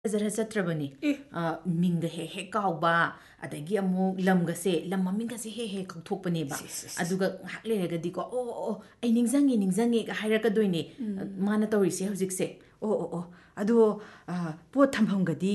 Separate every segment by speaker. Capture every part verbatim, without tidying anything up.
Speaker 1: ꯖꯔ ꯆꯠꯇ꯭ꯔꯕꯅꯤ ꯃꯤꯡꯒ ꯍꯦꯛ ꯍꯦꯛ ꯀꯥꯎꯕ ꯑꯗꯒꯤ ꯑꯃꯨꯛ ꯂꯝꯒꯁꯦ ꯂꯝ ꯃꯃꯤꯡꯒꯁꯦ ꯍꯦꯛ ꯍꯦꯛ ꯀꯥꯎꯊꯣꯛꯄꯅꯦꯕ ꯑꯗꯨꯒ ꯉꯥꯏꯍꯥꯛ ꯂꯩꯔꯒꯗꯤꯀꯣ ꯑꯣ ꯑꯣ ꯑꯣ ꯑꯩ ꯅꯤꯡꯁꯤꯡꯉꯦ ꯅꯤꯡꯁꯤꯡꯉꯦꯒ ꯍꯥꯏꯔꯛꯀꯗꯣꯏꯅꯦ ꯃꯥꯅ ꯇꯧꯔꯤꯁꯦ ꯍꯧꯖꯤꯛꯁꯦ ꯑꯣ ꯑꯣ ꯑꯣ ꯑꯗꯣ ꯄꯣꯠ ꯊꯝꯐꯝꯒꯗꯤ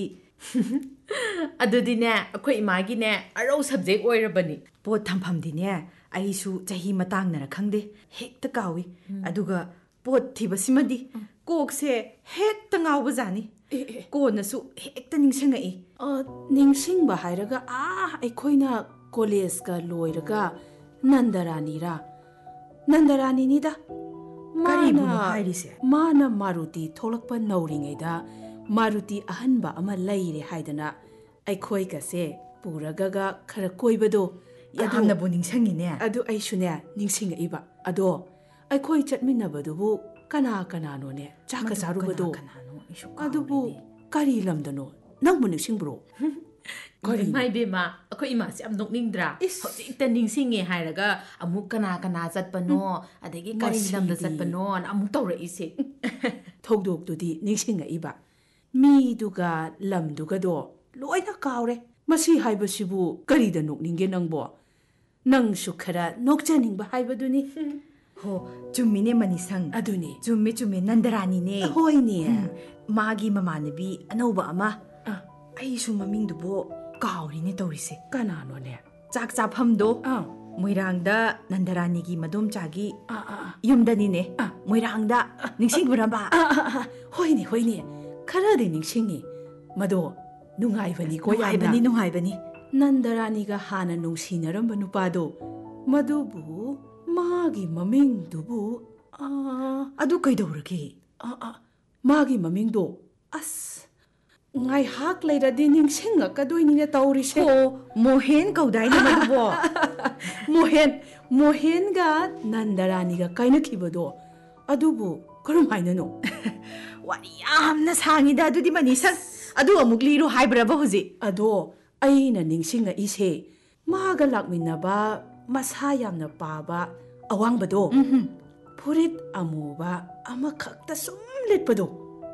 Speaker 1: ꯑꯗꯨꯗꯤꯅꯦ ꯑꯩꯈꯣꯏ ꯏꯃꯥꯒꯤꯅꯦ ꯑꯔꯧ ꯁꯕꯖꯦꯛ ꯑꯣꯏꯔꯕꯅꯤ ꯄꯣꯠ ꯊꯝꯐꯝꯗꯤꯅꯦ ꯑꯩꯁꯨ ꯆꯍꯤ ꯃꯇꯥꯡꯅꯔ ꯈꯪꯗꯦ ꯍꯦꯛꯇ ꯀꯥꯎꯏ ꯑꯗꯨꯒ ꯄꯣꯠ ꯊꯤꯕꯁꯤꯃꯗꯤ ꯀꯣꯛꯁꯦ ꯍꯦꯛꯇ ꯉꯥꯎꯕꯖꯥꯠꯅꯤ ꯀꯣꯟꯅꯁꯨ ꯍꯦꯛꯇ ꯅꯤꯡꯁꯤꯡꯉꯛꯏ
Speaker 2: ꯅꯤꯡꯁꯤꯡꯕ ꯍꯥꯏꯔꯒ ꯑꯥ ꯑꯩꯈꯣꯏꯅ ꯀꯣꯂꯦꯖꯀ ꯂꯣꯏꯔꯒ ꯅꯟꯗꯔꯥꯅꯤꯔꯥ ꯅꯟꯗꯔꯥꯅꯤꯅꯤꯗ
Speaker 1: ꯀꯔꯤꯕꯨꯅꯣ ꯍꯥꯏꯔꯤꯁꯦ
Speaker 2: ꯃꯥꯅ ꯃꯥꯔꯨꯇꯤ ꯊꯣꯛꯂꯛꯄ ꯅꯧꯔꯤꯉꯩꯗ ꯃꯥꯔꯨꯇꯤ ꯑꯍꯟꯕ ꯑꯃ ꯂꯩꯔꯦ ꯍꯥꯏꯗꯅ ꯑꯩꯈꯣꯏꯒꯁꯦ ꯄꯨꯔꯒꯒ ꯈꯔ ꯀꯣꯏꯕꯗꯣ
Speaker 1: ꯌꯥꯝꯅꯕꯨ ꯅꯤꯡꯁꯤꯡꯉꯤꯅꯦ
Speaker 2: ꯑꯗꯨ ꯑꯩꯁꯨꯅꯦ ꯅꯤꯡꯁꯤꯡꯉꯛꯏꯕ ꯑꯗꯣ ꯑꯩꯈꯣꯏ ꯆꯠꯃꯤꯟꯅꯕꯗꯨꯕꯨ ꯀꯅꯥ ꯀꯅꯥꯅꯣꯅꯦ ꯆꯥꯛꯀ ꯆꯥꯔꯨꯕꯗꯣ ꯑꯗꯨꯕꯨ ꯀꯔꯤ ꯂꯝꯗꯅꯣ ꯅꯪꯕꯨ ꯅꯤꯡꯁꯤꯡꯕ꯭ꯔꯣ
Speaker 1: ꯏꯃꯥ ꯏꯕꯦꯝꯃ ꯑꯩꯈꯣꯏ ꯏꯃꯥꯁꯦ ꯌꯥꯝ ꯅꯣꯛꯅꯤꯡꯗ꯭ꯔꯥ ꯍꯧꯖꯤꯛꯇ ꯅꯤꯡꯁꯤꯡꯉꯦ ꯍꯥꯏꯔꯒ ꯑꯃꯨꯛ ꯀꯅꯥ ꯀꯅꯥ ꯆꯠꯄꯅꯣ ꯑꯗꯒꯤ ꯀꯔꯤ ꯂꯝꯗ ꯆꯠꯄꯅꯣꯅ ꯑꯃꯨꯛ ꯇꯧꯔꯛꯏꯁꯦ
Speaker 2: ꯊꯧꯗꯣꯛꯇꯨꯗꯤ ꯅꯤꯡꯁꯤꯡꯉꯛꯏꯕ ꯃꯤꯗꯨꯒ ꯂꯝꯗꯨꯒꯗꯣ ꯂꯣꯏꯅ ꯀꯥꯎꯔꯦ ꯃꯁꯤ ꯍꯥꯏꯕꯁꯤꯕꯨ ꯀꯔꯤꯗ ꯅꯣꯛꯅꯤꯡꯒꯦ ꯅꯪꯕꯣ ꯅꯪꯁꯨ ꯈꯔ ꯅꯣꯛꯆꯅꯤꯡꯕ ꯍꯥꯏꯕꯗꯨꯅꯤ
Speaker 1: ꯍꯣ ꯆꯨꯝꯃꯤꯅꯦ ꯃꯅꯤꯁꯪ
Speaker 2: ꯑꯗꯨꯅꯤ
Speaker 1: ꯆꯨꯝꯃꯤ ꯆꯨꯝꯃꯤ ꯅꯟꯗꯔꯥꯅꯤꯅꯦ
Speaker 2: ꯍꯣꯏꯅꯦ
Speaker 1: ꯃꯥꯒꯤ ꯃꯃꯥꯟꯅꯕꯤ ꯑꯅꯧꯕ ꯑꯃ ꯑꯩꯁꯨ ꯃꯃꯤꯡꯗꯨꯕꯨ ꯀꯥꯎꯔꯤꯅꯦ ꯇꯧꯔꯤꯁꯦ
Speaker 2: ꯀꯅꯥꯅꯣꯅꯦ
Speaker 1: ꯆꯥꯛ ꯆꯥꯐꯝꯗꯣ ꯃꯣꯏꯔꯥꯡꯗ ꯅꯟꯗꯔꯥꯅꯤꯒꯤ ꯃꯗꯣꯝꯆꯥꯒꯤ ꯌꯨꯝꯗꯅꯤꯅꯦ ꯃꯣꯏꯔꯥꯡꯗ ꯅꯤꯡꯁꯤꯡꯕꯔꯕ
Speaker 2: ꯍꯣꯏꯅꯦ ꯍꯣꯏꯅꯦ ꯈꯔꯗꯤ ꯅꯤꯡꯁꯤꯡꯉꯤ ꯃꯗꯣ ꯅꯨꯡꯉꯥꯏꯕꯅꯤꯀꯣ
Speaker 1: ꯅꯨꯡꯉꯥꯏꯕꯅꯤ ꯅꯨꯡꯉꯥꯏꯕꯅꯤ
Speaker 2: ꯅꯟꯗꯔꯥꯅꯤꯒ ꯍꯥꯟꯅ ꯅꯨꯡꯁꯤꯅꯔꯝꯕ ꯅꯨꯄꯥꯗꯣ ꯃꯗꯨꯕꯨ ꯃꯥꯒꯤ ꯃꯃꯤꯡꯗꯨꯕꯨ
Speaker 1: ꯑꯗꯨ ꯀꯩꯗꯧꯔꯒꯦ
Speaker 2: ꯃꯥꯒꯤ ꯃꯃꯤꯡꯗꯣ ꯑꯁ ꯉꯥꯏꯍꯥꯛ ꯂꯩꯔꯗꯤ ꯅꯤꯡꯁꯤꯡꯉꯛꯀꯗꯣꯏꯅꯤꯅꯦ ꯇꯧꯔꯤꯁꯦ
Speaker 1: ꯑꯣ ꯃꯣꯍꯦꯟ ꯀꯧꯗꯥꯏꯅꯦ ꯃꯗꯨꯕꯣ
Speaker 2: ꯃꯣꯍꯦꯟ ꯃꯣꯍꯦꯟꯒ ꯅꯟꯗꯔꯥꯅꯤꯒ ꯀꯥꯏꯅꯈꯤꯕꯗꯣ ꯑꯗꯨꯕꯨ ꯀꯔꯝ ꯍꯥꯏꯅꯅꯣ
Speaker 1: ꯋꯥꯔꯤ ꯌꯥꯝꯅ ꯁꯥꯡꯉꯤꯗ ꯑꯗꯨꯗꯤ ꯃꯅꯤꯁꯪ ꯑꯗꯨ ꯑꯃꯨꯛ ꯂꯤꯔꯣ ꯍꯥꯏꯕ꯭ꯔꯕ ꯍꯧꯖꯤꯛ
Speaker 2: ꯑꯗꯣ ꯑꯩꯅ ꯅꯤꯡꯁꯤꯡꯉꯛꯏꯁꯦ ꯃꯥꯒ ꯂꯥꯛꯃꯤꯟꯅꯕ ꯃꯁꯥ ꯌꯥꯝꯅ ꯄꯥꯕ ꯑꯋꯥꯡꯕꯗꯣ ꯐꯨꯔꯤꯠ ꯑꯃꯨꯕ ꯑꯃꯈꯛꯇ ꯁꯨꯝ ꯂꯤꯠꯄꯗꯣ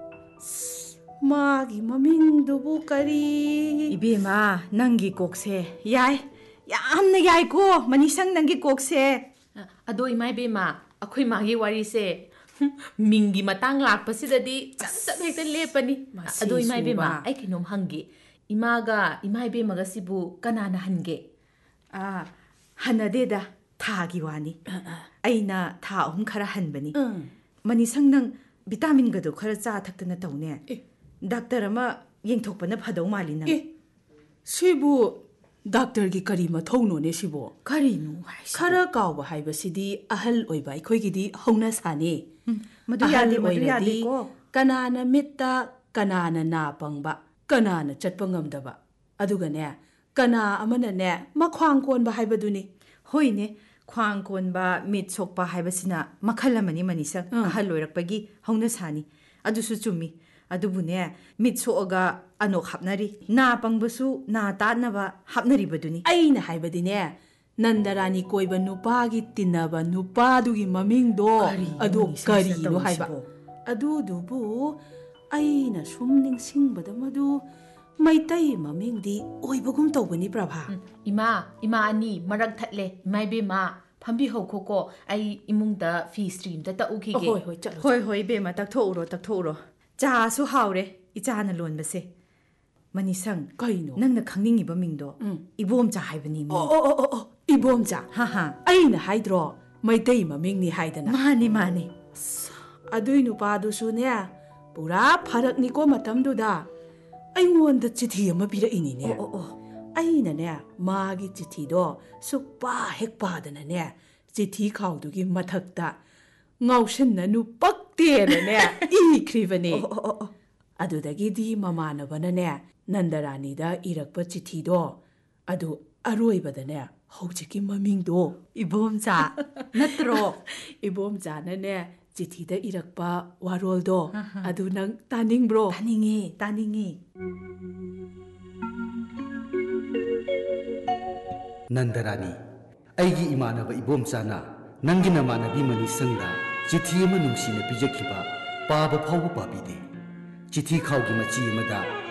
Speaker 2: ꯃꯥꯒꯤ ꯃꯃꯤꯡꯗꯨꯕꯨ ꯀꯔꯤ
Speaker 1: ꯏꯕꯦꯝꯃ ꯅꯪꯒꯤ ꯀꯣꯛꯁꯦ ꯌꯥꯏ ꯌꯥꯝꯅ ꯌꯥꯏꯀꯣ ꯃꯅꯤꯁꯪ ꯅꯪꯒꯤ ꯀꯣꯛꯁꯦ ꯑꯗꯣ ꯏꯃꯥ ꯏꯕꯦꯝꯃ ꯑꯩꯈꯣꯏ ꯃꯥꯒꯤ ꯋꯥꯔꯤꯁꯦ ꯃꯤꯡꯒꯤ ꯃꯇꯥꯡ ꯂꯥꯛꯄꯁꯤꯗꯗꯤ ꯆꯞ ꯆꯞ ꯍꯦꯛꯇ ꯂꯦꯞꯄꯅꯤ ꯑꯗꯣ ꯏꯃꯥ ꯏꯕꯦꯝꯃ ꯑꯩ ꯀꯩꯅꯣꯝ ꯍꯪꯒꯦ ꯏꯃꯥꯒ ꯏꯃꯥ ꯏꯕꯦꯝꯃꯒꯁꯤꯕꯨ ꯀꯅꯥꯅ ꯍꯟꯒꯦ ꯍꯟꯅꯗꯦꯗ ꯊꯥꯒꯤ ꯋꯥꯅꯤ ꯑꯩꯅ ꯊꯥ ꯑꯍꯨꯝ ꯈꯔ ꯍꯟꯕꯅꯤ ꯃꯅꯤꯁꯪ ꯅꯪ ꯚꯤꯇꯥꯃꯤꯟꯒꯗꯣ ꯈꯔ ꯆꯥ ꯊꯛꯇꯅ ꯇꯧꯅꯦ ꯗꯥꯛꯇꯔ ꯑꯃ ꯌꯦꯡꯊꯣꯛꯄꯅ ꯐꯗꯧ ꯃꯥꯜꯂꯤ ꯅꯪ
Speaker 2: ꯁꯤꯕꯨ ꯗꯥꯛꯇꯔꯒꯤ ꯀꯔꯤ ꯃꯊꯧꯅꯣꯅꯦ ꯁꯤꯕꯨ
Speaker 1: ꯀꯔꯤꯅꯣ ꯍꯥꯏꯁꯤꯕꯨ
Speaker 2: ꯈꯔ ꯀꯥꯎꯕ ꯍꯥꯏꯕꯁꯤꯗꯤ ꯑꯍꯜ ꯑꯣꯏꯕ ꯑꯩꯈꯣꯏꯒꯤꯗꯤ ꯍꯧꯅ ꯁꯥꯅꯤ
Speaker 1: ꯃꯗꯨ ꯌꯥꯗꯦ ꯃꯗꯨ ꯌꯥꯗꯦꯀꯣ
Speaker 2: ꯀꯅꯥꯅ ꯃꯤꯠꯇ ꯀꯅꯥꯅ ꯅꯥ ꯄꯪꯕ ꯀꯅꯥꯅ ꯆꯠꯄ ꯉꯝꯗꯕ ꯑꯗꯨꯒꯅꯦ ꯀꯅꯥ ꯑꯃꯅꯅꯦ ꯃꯈ꯭ꯋꯥꯡ ꯀꯣꯟꯕ ꯍꯥꯏꯕꯗꯨꯅꯤ
Speaker 1: ꯍꯣꯏꯅꯦ ꯈ꯭ꯋꯥꯡ ꯀꯣꯟꯕ ꯃꯤꯠ ꯁꯣꯛꯄ ꯍꯥꯏꯕꯁꯤꯅ ꯃꯈꯜ ꯑꯃꯅꯤ ꯃꯅꯤꯁꯪ ꯑꯍꯜ ꯑꯣꯏꯔꯛꯄꯒꯤ ꯍꯧꯅ ꯁꯥꯅꯤ ꯑꯗꯨꯁꯨ ꯆꯨꯝꯃꯤ ꯑꯗꯨꯕꯨꯅꯦ ꯃꯤꯠ ꯁꯣꯛꯑꯒ ꯑꯅꯣꯛ ꯍꯥꯞꯅꯔꯤ ꯅꯥ ꯄꯪꯕꯁꯨ ꯅꯥ ꯇꯥꯠꯅꯕ ꯍꯥꯞꯅꯔꯤꯕꯗꯨꯅꯤ
Speaker 2: ꯑꯩꯅ ꯍꯥꯏꯕꯗꯤꯅꯦ ꯅꯟꯗꯔꯥꯅꯤ ꯀꯣꯏꯕ ꯅꯨꯄꯥꯒꯤ ꯇꯤꯟꯅꯕ ꯅꯨꯄꯥꯗꯨꯒꯤ ꯃꯃꯤꯡꯗꯣ ꯑꯗꯣ ꯀꯔꯤꯅꯣ ꯍꯥꯏꯕ ꯑꯗꯨꯗꯨꯕꯨ ꯑꯩꯅ ꯁꯨꯝ ꯅꯤꯡꯁꯤꯡꯕꯗ ꯃꯗꯨ ꯃꯩꯇꯩ ꯃꯃꯤꯡꯗꯤ ꯑꯣꯏꯕꯒꯨꯝ ꯇꯧꯕꯅꯤ ꯄ꯭ꯔꯚꯥ
Speaker 1: ꯏꯃꯥ ꯏꯃꯥ ꯑꯅꯤ ꯃꯔꯛ ꯊꯠꯂꯦ ꯏꯃꯥ ꯏꯕꯦꯝꯃ ꯐꯝꯕꯤꯍꯧꯈꯣꯀꯣ ꯑꯩ ꯏꯃꯨꯡꯗ ꯐꯤ ꯏꯁꯇ꯭ꯔꯤ ꯑꯝꯇ ꯇꯛꯎꯈꯤꯒꯦ
Speaker 2: ꯍꯣꯏ ꯍꯣꯏ ꯆꯠꯂꯣ
Speaker 1: ꯍꯣꯏ ꯍꯣꯏ ꯏꯕꯦꯝꯃ ꯇꯛꯊꯣꯛꯎꯔꯣ ꯇꯛꯊꯣꯛꯎꯔꯣ ꯆꯥꯁꯨ ꯍꯥꯎꯔꯦ ꯏꯆꯥꯅ ꯂꯣꯟꯕꯁꯦ ꯃꯅꯤꯁꯪ
Speaker 2: ꯀꯩꯅꯣ
Speaker 1: ꯅꯪꯅ ꯈꯪꯅꯤꯡꯉꯤꯕ ꯃꯤꯡꯗꯣ ꯏꯕꯣꯝꯆꯥ ꯍꯥꯏꯕꯅꯤ ꯃꯤ
Speaker 2: ꯑꯣ ꯑꯣ ꯑꯣ ꯑꯣ ꯏꯕꯣꯝꯆꯥ
Speaker 1: ꯍꯥ ꯍꯥ
Speaker 2: ꯑꯩꯅ ꯍꯥꯏꯗ꯭ꯔꯣ ꯃꯩꯇꯩ ꯃꯃꯤꯡꯅꯤ ꯍꯥꯏꯗꯅ
Speaker 1: ꯃꯥꯅꯤ ꯃꯥꯅꯤ
Speaker 2: ꯑꯗꯨꯏ ꯅꯨꯄꯥꯗꯨꯁꯨꯅꯦ ꯄꯨꯔꯥ ꯐꯔꯛꯅꯤꯀꯣ ꯃꯇꯝꯗꯨꯗ ꯑꯩꯉꯣꯟꯗ ꯆꯤꯊꯤ ꯑꯃ ꯄꯤꯔꯛꯏꯅꯤꯅꯦ
Speaker 1: ꯑꯣ ꯑꯣ ꯑꯣ
Speaker 2: ꯑꯩꯅꯅꯦ ꯃꯥꯒꯤ ꯆꯤꯊꯤꯗꯣ ꯁꯨꯛꯄꯥ ꯍꯦꯛ ꯄꯥꯗꯅꯅꯦ ꯆꯤꯊꯤ ꯈꯥꯎꯗꯨꯒꯤ ꯃꯊꯛꯇ ꯉꯥꯎꯁꯤꯟꯅꯅꯨ ꯄꯛꯇꯦꯅꯅꯦ ꯏꯈ꯭ꯔꯤꯕꯅꯦ ꯑꯗꯨꯗꯒꯤꯗꯤ ꯃꯃꯥꯟꯅꯕꯅꯅꯦ ꯅꯟꯗꯔꯥꯅꯤꯗ ꯏꯔꯛꯄ ꯆꯤꯊꯤꯗꯣ ꯑꯗꯨ ꯑꯔꯣꯏꯕꯗꯅꯦ ꯍꯧꯖꯤꯛꯀꯤ ꯃꯃꯤꯡꯗꯣ
Speaker 1: ꯏꯕꯣꯝꯆꯥ ꯅꯠꯇ꯭ꯔꯣ
Speaker 2: ꯏꯕꯣꯝꯆꯥꯅꯅꯦ ꯆꯤꯊꯤꯗ ꯏꯔꯛꯄ ꯋꯥꯔꯣꯜꯗꯣ ꯑꯗꯨ ꯅꯪ ꯇꯥꯅꯤꯡꯕ꯭ꯔꯣ
Speaker 1: ꯇꯥꯅꯤꯡꯉꯤ ꯇꯥꯅꯤꯡꯉꯤ
Speaker 3: ꯅꯟꯗꯔꯥꯅꯤ ꯑꯩꯒꯤ ꯏꯃꯥꯟꯅꯕ ꯏꯕꯣꯝꯆꯥꯅ ꯅꯪꯒꯤ ꯅꯃꯥꯟꯅꯕꯤ ꯃꯅꯤꯁꯪꯗ ꯆꯤꯊꯤ ꯑꯃ ꯅꯨꯡꯁꯤꯅ ꯄꯤꯖꯈꯤꯕ ꯄꯥꯕ ꯐꯥꯎꯕ ꯄꯥꯕꯤꯗꯦ ꯆꯤꯊꯤ ꯈꯥꯎꯒꯤ ꯃꯆꯤ ꯑꯃꯗ